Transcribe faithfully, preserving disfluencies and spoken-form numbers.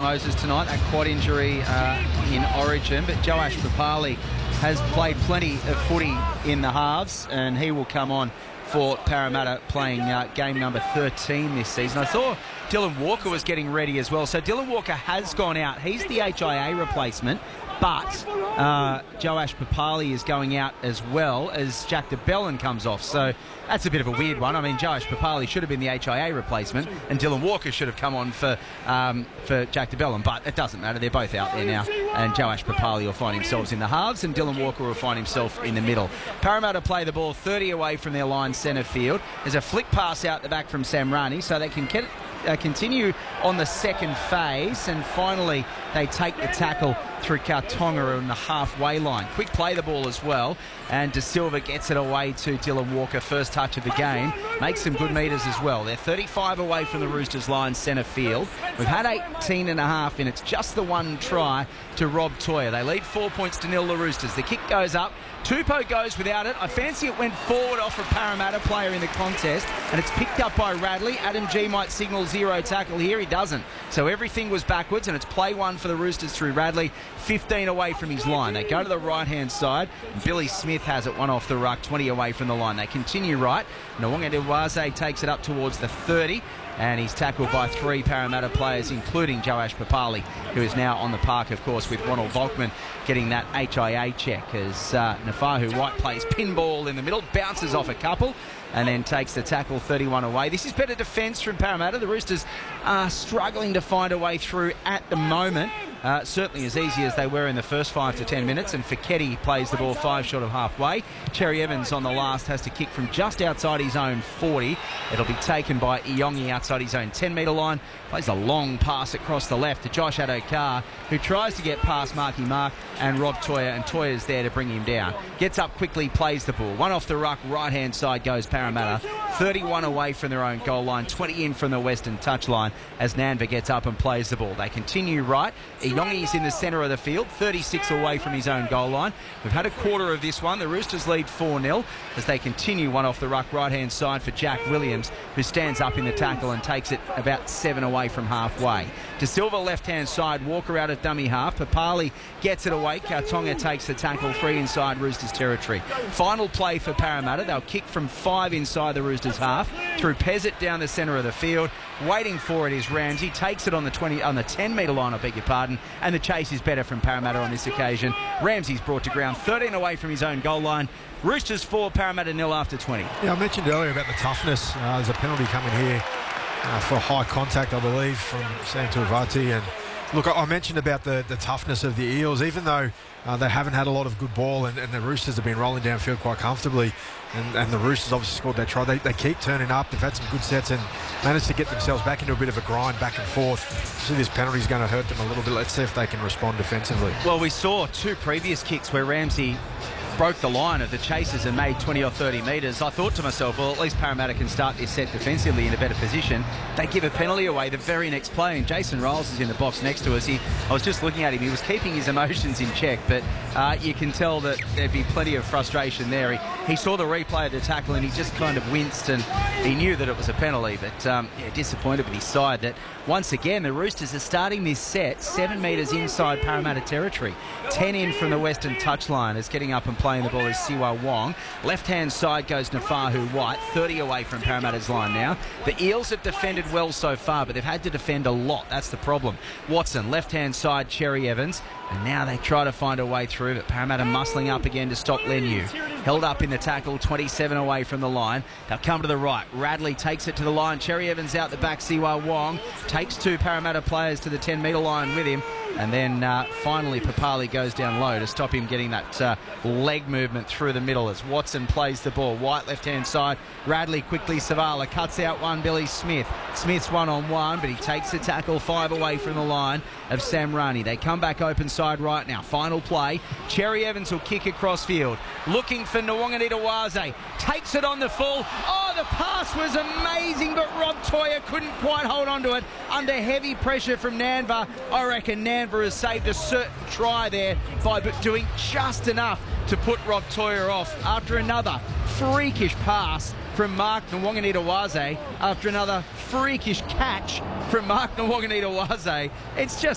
Moses tonight, that quad injury uh, in Origin, but Joash Papali has played plenty of footy in the halves, and he will come on for Parramatta playing uh, game number thirteen this season. I thought Dylan Walker was getting ready as well. So Dylan Walker has gone out. He's the H I A replacement, but uh, Joash Papali is going out as well as Jack de Belin comes off. So that's a bit of a weird one. I mean, Joash Papali should have been the H I A replacement, and Dylan Walker should have come on for um, for Jack de Belin, but it doesn't matter. They're both out there now, and Joash Papali will find himself in the halves, and Dylan Walker will find himself in the middle. Parramatta play the ball thirty away from their line centre field. There's a flick pass out the back from Sam Rani, so they can get it. Uh, continue on the second phase, and finally they take the tackle through Kautonga on the halfway line. Quick play the ball as well, and De Silva gets it away to Dylan Walker. First touch of the game, makes some good metres as well. They're thirty-five away from the Roosters line centre field. We've had eighteen and a half in. It's just the one try to Rob Toyer. They lead four points to nil, the Roosters. The kick goes up. Tupou goes without it. I fancy it went forward off a Parramatta player in the contest, and it's picked up by Radley. Adam G might signal zero tackle here. He doesn't. So everything was backwards, and it's play one for the Roosters through Radley. fifteen away from his line. They go to the right-hand side. Billy Smith has it one off the ruck, twenty away from the line. They continue right. Nwanga takes it up towards the thirty. And he's tackled by three Parramatta players, including Joash Papali, who is now on the park, of course, with Ronald Volkman getting that H I A check as uh, Nafahu White plays pinball in the middle, bounces off a couple, and then takes the tackle thirty-one away. This is better defence from Parramatta. The Roosters are struggling to find a way through at the moment. Uh, certainly as easy as they were in the first five to ten minutes, and Fiketti plays the ball five short of halfway. Cherry Evans on the last has to kick from just outside his own forty. It'll be taken by Iongi outside his own ten metre line. Plays a long pass across the left to Josh Adokar, who tries to get past Marky Mark and Rob Toyer, and Toyer's there to bring him down. Gets up quickly, plays the ball. One off the ruck, right-hand side goes Parramatta. thirty-one away from their own goal line, twenty in from the western touchline as Nanva gets up and plays the ball. They continue right. Iongi's in the centre of the field, thirty-six away from his own goal line. We've had a quarter of this one. The Roosters lead four nil as they continue one off the ruck, right-hand side for Jack Williams, who stands up in the tackle and takes it about seven away from halfway. De Silva left-hand side, Walker out of dummy half. Papali gets it away. Kautonga takes the tackle, three inside Roosters territory. Final play for Parramatta. They'll kick from five inside the Roosters half through Pezzett down the centre of the field. Waiting for it is Ramsey. Takes it on the twenty, on the ten metre line, I beg your pardon, and the chase is better from Parramatta on this occasion. Ramsey's brought to ground, thirteen away from his own goal line. Roosters four, Parramatta nil after twenty. Yeah, I mentioned earlier about the toughness. Uh, there's a penalty coming here uh, for high contact, I believe, from Sam Tuivasa. And look, I mentioned about the, the toughness of the Eels, even though uh, they haven't had a lot of good ball, and, and the Roosters have been rolling downfield quite comfortably, and, and the Roosters obviously scored their try. They, they keep turning up. They've had some good sets and managed to get themselves back into a bit of a grind back and forth. So this penalty is going to hurt them a little bit. Let's see if they can respond defensively. Well, we saw two previous kicks where Ramsey broke the line of the chasers and made twenty or thirty metres. I thought to myself, well, at least Parramatta can start this set defensively in a better position. They give a penalty away the very next play, and Jason Riles is in the box next to us. He, I was just looking at him. He was keeping his emotions in check, but uh, you can tell that there'd be plenty of frustration there. He, he saw the replay of the tackle, and he just kind of winced, and he knew that it was a penalty, but um, yeah, disappointed with his side that once again the Roosters are starting this set seven metres inside Parramatta territory. ten in from the western touchline is getting up and playing the ball is Siwa Wong. Left-hand side goes Nafahu White, thirty away from Parramatta's line now. The Eels have defended well so far, but they've had to defend a lot. That's the problem. Watson, left-hand side, Cherry Evans. And now they try to find a way through, but Parramatta muscling up again to stop Leniu. Held up in the tackle, twenty-seven away from the line. They'll come to the right. Radley takes it to the line. Cherry Evans out the back. Siwa Wong takes two Parramatta players to the ten metre line with him. And then uh, finally Papali goes down low to stop him getting that uh, leg movement through the middle as Watson plays the ball. White left-hand side. Radley quickly, Savala cuts out one, Billy Smith. Smith's one-on-one, but he takes the tackle five away from the line of Sam Rani. They come back open side right now. Final play. Cherry Evans will kick across field. Looking for Nwanga takes it on the full. Oh, the pass was amazing, but Rob Toyer couldn't quite hold on to it under heavy pressure from Nanva. I reckon Nanva has saved a certain try there by doing just enough to put Rob Toyer off after another freakish pass from Mark Nwanga after another freakish catch from Mark Nwanga It's just